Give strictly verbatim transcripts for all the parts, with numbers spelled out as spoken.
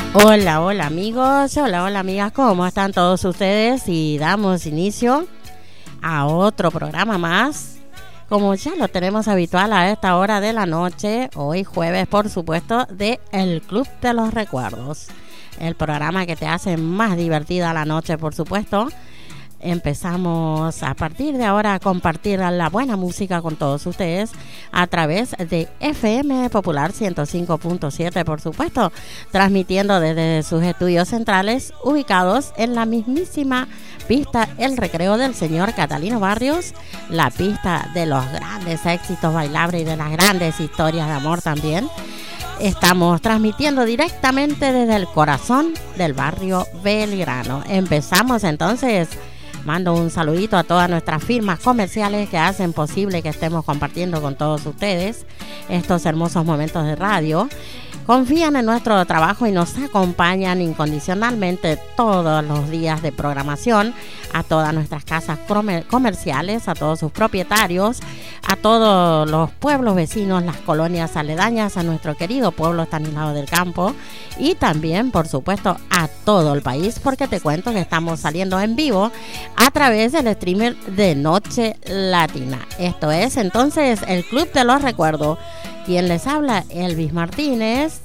Hola, hola amigos, hola, hola amigas, ¿cómo están todos ustedes? Y damos inicio a otro programa más, como ya lo tenemos habitual a esta hora de la noche, hoy jueves por supuesto, de El Club de los Recuerdos, el programa que te hace más divertida la noche por supuesto. Empezamos a partir de ahora a compartir la buena música con todos ustedes a través de F M Popular ciento cinco punto siete, por supuesto, transmitiendo desde sus estudios centrales ubicados en la mismísima pista El Recreo del señor Catalino Barrios, la pista de los grandes éxitos bailables y de las grandes historias de amor también. Estamos transmitiendo directamente desde el corazón del barrio Belgrano. Empezamos entonces. Mando un saludito a todas nuestras firmas comerciales que hacen posible que estemos compartiendo con todos ustedes estos hermosos momentos de radio. Confían en nuestro trabajo y nos acompañan incondicionalmente todos los días de programación, a todas nuestras casas comerciales, a todos sus propietarios, a todos los pueblos vecinos, las colonias aledañas, a nuestro querido pueblo Estanislao del Campo y también, por supuesto, a todo el país, porque te cuento que estamos saliendo en vivo a través del streamer de Noche Latina. Esto es entonces el Club de los Recuerdos. Quien les habla, Elvis Martínez,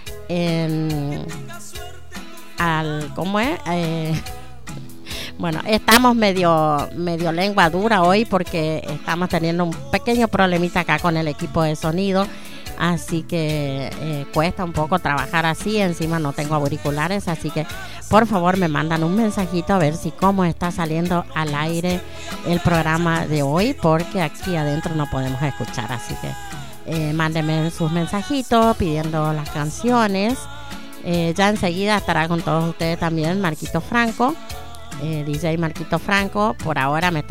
en, al, ¿cómo es? Eh, bueno, estamos medio, medio lengua dura hoy porque estamos teniendo un pequeño problemita acá con el equipo de sonido, así que eh, cuesta un poco trabajar así, encima no tengo auriculares, así que por favor me mandan un mensajito a ver si cómo está saliendo al aire el programa de hoy, porque aquí adentro no podemos escuchar, así que Eh, mándenme sus mensajitos pidiendo las canciones. Eh, ya enseguida estará con todos ustedes también Marquito Franco, eh, D J Marquito Franco. Por ahora me está